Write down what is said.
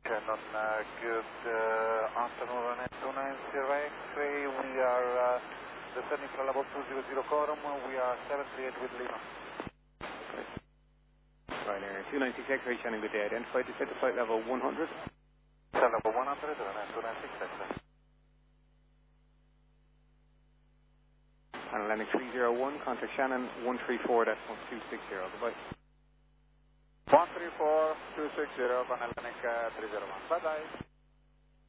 Shannon, good afternoon, Runway 290 X-ray. We are descending from level 200 Corum. We are 738 with Lima. Ryanair 296 X-ray, Shannon, good day. Identified to set to flight level 100. Flight level 100, Runway 296 X-ray. And Atlantic 301, contact Shannon 134.1260, goodbye. 134.260, Atlantic 301. Bye-bye.